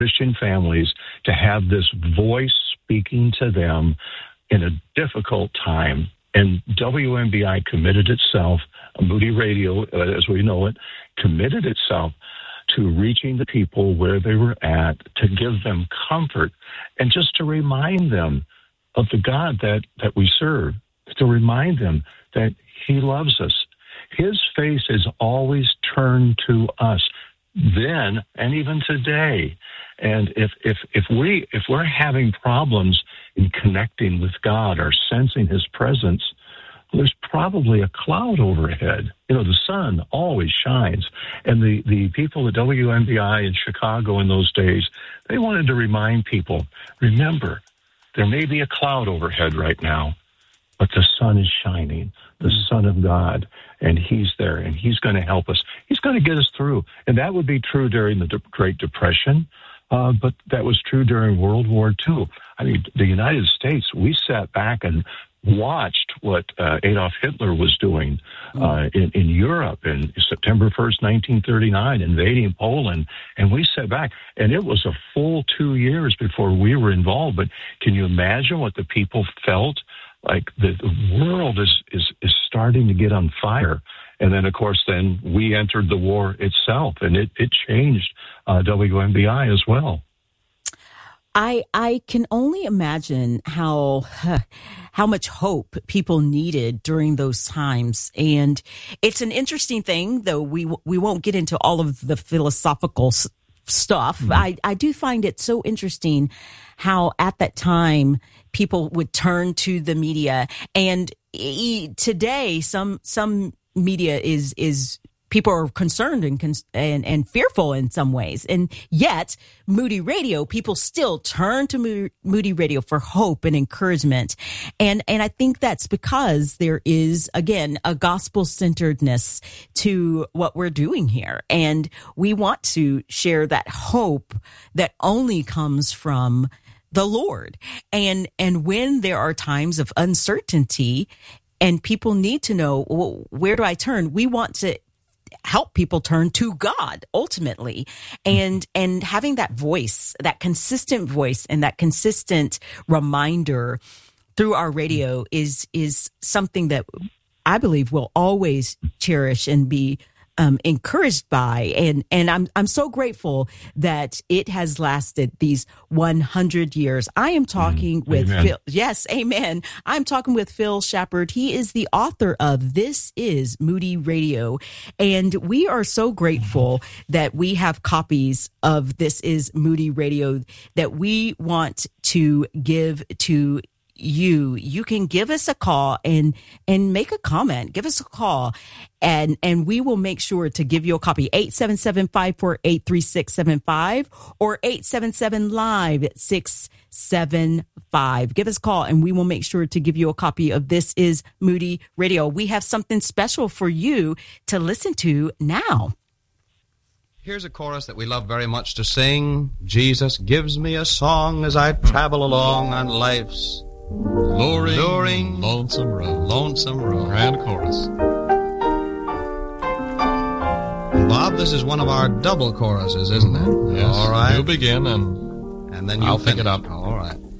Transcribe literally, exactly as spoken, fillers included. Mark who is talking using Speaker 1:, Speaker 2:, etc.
Speaker 1: Christian families to have this voice speaking to them in a difficult time. And W M B I committed itself, Moody Radio, uh, as we know it, committed itself to reaching the people where they were at, to give them comfort, and just to remind them of the God that, that we serve, to remind them that he loves us. His face is always turned to us, then and even today. And if if if we if we're having problems in connecting with God or sensing his presence, there's probably a cloud overhead. You know, the sun always shines. And the, the people at W M B I in Chicago in those days, they wanted to remind people, remember, there may be a cloud overhead right now, but the sun is shining, the Son of God, and he's there, and he's going to help us. He's going to get us through. And that would be true during the De- Great Depression, uh, but that was true during World War Two. I mean, the United States, we sat back and watched what uh, Adolf Hitler was doing uh, in, in Europe in September first, nineteen thirty-nine, invading Poland. And we sat back, and it was a full two years before we were involved. But can you imagine what the people felt? Like the, the world is, is, is starting to get on fire. And then, of course, then we entered the war itself, and it, it changed uh, W M B I as well.
Speaker 2: I I can only imagine how how much hope people needed during those times, and it's an interesting thing. Though we we won't get into all of the philosophical s- stuff. Mm-hmm. I I do find it so interesting how at that time people would turn to the media, and e- today some some media is is. People are concerned and, and and fearful in some ways. And yet, Moody Radio, people still turn to Moody Radio for hope and encouragement. And and I think that's because there is, again, a gospel-centeredness to what we're doing here. And we want to share that hope that only comes from the Lord. And and when there are times of uncertainty and people need to know, well, where do I turn? We want to help people turn to God ultimately. And, and having that voice, that consistent voice and that consistent reminder through our radio is, is something that I believe we'll always cherish and be Um, encouraged by, and and I'm I'm so grateful that it has lasted these one hundred years. I am talking mm, with amen. Phil. Yes, amen. I'm talking with Phil Shepard. He is the author of This Is Moody Radio, and we are so grateful that we have copies of This Is Moody Radio that we want to give to you. You can give us a call and and make a comment. Give us a call, and and we will make sure to give you a copy. eight seven seven, five four eight, three six seven five or eight seven seven, live six seven five. Give us a call, and we will make sure to give you a copy of This Is Moody Radio. We have something special for you to listen to now.
Speaker 3: Here's a chorus that we love very much to sing. Jesus gives me a song as I travel along on life's luring, luring lonesome road. Lonesome road.
Speaker 4: Grand chorus.
Speaker 3: Bob, this is one of our double choruses, isn't it?
Speaker 4: Yes.
Speaker 3: All right.
Speaker 4: You begin, and
Speaker 3: and then you
Speaker 4: I'll
Speaker 3: finish.
Speaker 4: pick it up.
Speaker 3: All right.